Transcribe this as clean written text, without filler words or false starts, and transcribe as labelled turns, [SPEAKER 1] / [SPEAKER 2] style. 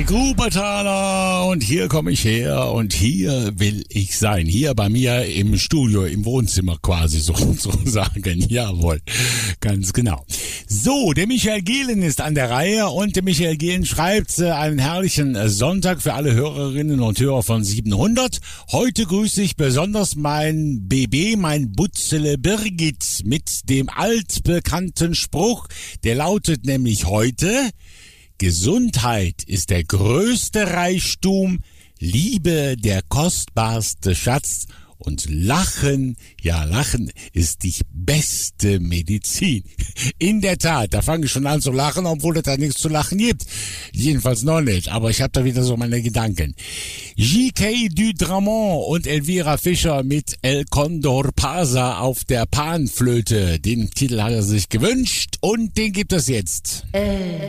[SPEAKER 1] Die Grubetaler und hier komme ich her und hier will ich sein. Hier bei mir im Studio, im Wohnzimmer quasi sozusagen. Jawohl, ganz genau. So, der Michael Gehlen ist an der Reihe und der Michael Gehlen schreibt einen herrlichen Sonntag für alle Hörerinnen und Hörer von 700. Heute grüße ich besonders mein BB, mein Butzele Birgit mit dem altbekannten Spruch, der lautet nämlich heute: Gesundheit ist der größte Reichtum, Liebe der kostbarste Schatz und Lachen, ja Lachen ist die beste Medizin. In der Tat, da fange ich schon an zu lachen, obwohl es da nichts zu lachen gibt. Jedenfalls noch nicht, aber ich habe da wieder so meine Gedanken. J.K. Dudramont und Elvira Fischer mit El Condor Pasa auf der Panflöte. Den Titel hat er sich gewünscht und den gibt es jetzt.